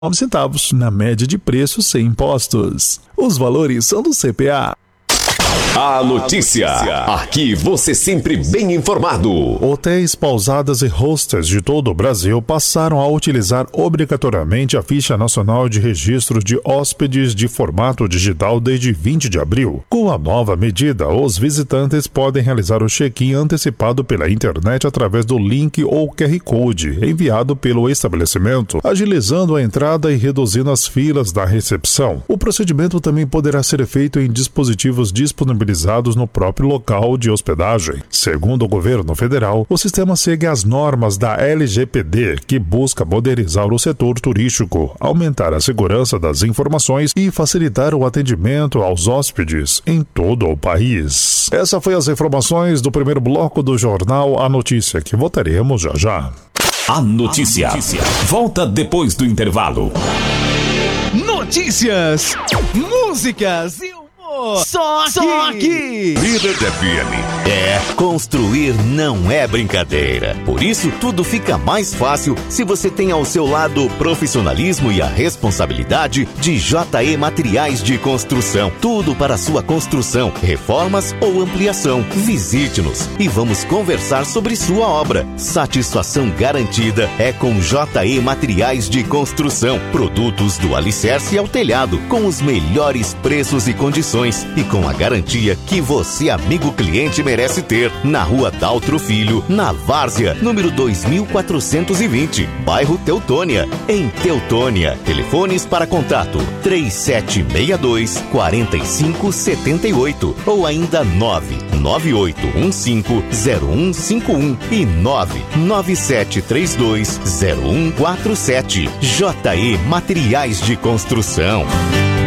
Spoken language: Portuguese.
centavos, na média de preço sem impostos. Os valores são do CPA. A notícia. Aqui você sempre bem informado. Hotéis, pousadas e hostels de todo o Brasil passaram a utilizar obrigatoriamente a Ficha Nacional de Registro de Hóspedes de formato digital desde 20 de abril. Com a nova medida, os visitantes podem realizar o check-in antecipado pela internet através do link ou QR Code enviado pelo estabelecimento, agilizando a entrada e reduzindo as filas da recepção. O procedimento também poderá ser feito em dispositivos disponibilizados no próprio local de hospedagem. Segundo o governo federal, o sistema segue as normas da LGPD, que busca modernizar o setor turístico, aumentar a segurança das informações e facilitar o atendimento aos hóspedes em todo o país. Essas foram as informações do primeiro bloco do jornal A Notícia, que voltaremos já já. A notícia. Volta depois do intervalo. Notícias, músicas e Só aqui. Líder FM. Construir não é brincadeira. Por isso, tudo fica mais fácil se você tem ao seu lado o profissionalismo e a responsabilidade de JE Materiais de Construção. Tudo para sua construção, reformas ou ampliação. Visite-nos e vamos conversar sobre sua obra. Satisfação garantida é com JE Materiais de Construção. Produtos do alicerce ao telhado, com os melhores preços e condições. E com a garantia que você, amigo cliente, merece ter. Na Rua Daltro Filho, na Várzea, número 2420, bairro Teutônia, em Teutônia. Telefones para contato 3762-4578 ou ainda 998150151 e 997320147. JE Materiais de Construção.